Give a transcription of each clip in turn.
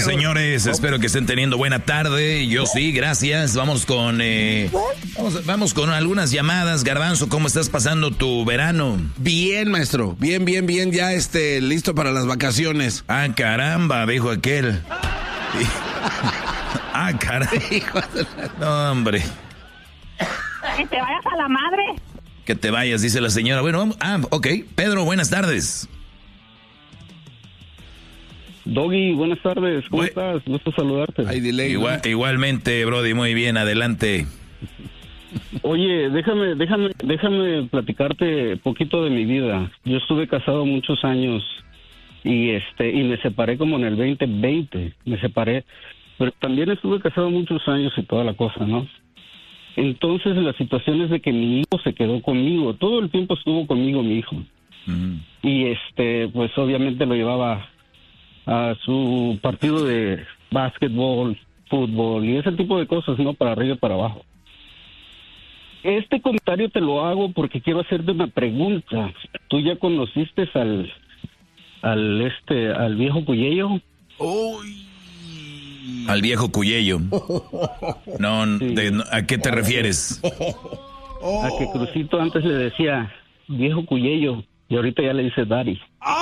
señores, espero que estén teniendo buena tarde. Yo sí, gracias. Vamos con algunas llamadas. Garbanzo, ¿cómo estás pasando tu verano? Bien, maestro. Bien. Ya listo para las vacaciones. Ah, caramba, dijo aquel. Ah, caramba. No, hombre. Que te vayas a la madre. Que te vayas, dice la señora. Bueno, vamos. Ah, ok. Pedro, buenas tardes. Doggy, buenas tardes. ¿Cómo estás? Gusto saludarte. Hay delay. Igualmente, Brody, muy bien. Adelante. Oye, déjame platicarte poquito de mi vida. Yo estuve casado muchos años y me separé como en el 2020. Me separé, pero también estuve casado muchos años y toda la cosa, ¿no? Entonces la situación es de que mi hijo se quedó conmigo. Todo el tiempo estuvo conmigo mi hijo. Uh-huh. Y pues obviamente lo llevaba a su partido de básquetbol, fútbol y ese tipo de cosas, ¿no? Para arriba y para abajo. Este comentario te lo hago porque quiero hacerte una pregunta. ¿Tú ya conociste al viejo Cuyello? ¡Uy! Al viejo Cuyello. No, sí. ¿A qué te refieres? A que Crucito antes le decía viejo Cuyello y ahorita ya le dice Daddy.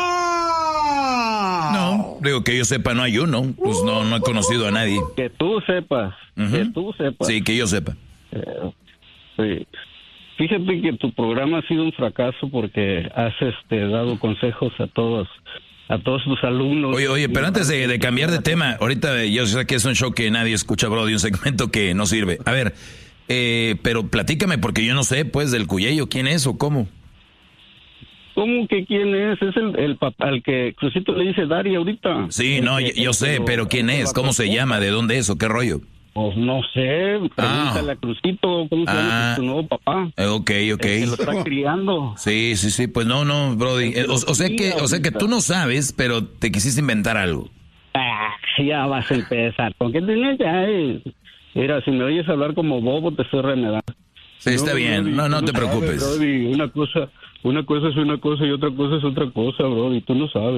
No, digo que yo sepa, no hay uno. Pues no he conocido a nadie. Que tú sepas, uh-huh. Que tú sepas. Sí, que yo sepa. Sí. Fíjate que tu programa ha sido un fracaso porque has dado consejos a todos tus alumnos. Oye, pero antes de cambiar de tema, ahorita yo sé que es un show que nadie escucha, Brody, un segmento que no sirve. A ver, pero platícame, porque yo no sé, pues, del Cuyello, ¿quién es o cómo? ¿Cómo que quién es? Es el papá al que Crucito le dice Dari ahorita. Sí, no, yo sé, pero ¿quién es? ¿Cómo se llama? ¿De dónde es o qué rollo? Pues no sé, pregúntale a Crucito cómo se llama tu nuevo papá. Ok. Que lo está criando. Sí, pues no, Brody. O sea que tú no sabes, pero te quisiste inventar algo. Ya vas a empezar. ¿Con qué tienes ya? Mira, si me oyes hablar como bobo, te estoy remedando. Sí, está bien. No te preocupes. Brody, una cosa es una cosa y otra cosa es otra cosa, Brody. Tú no sabes.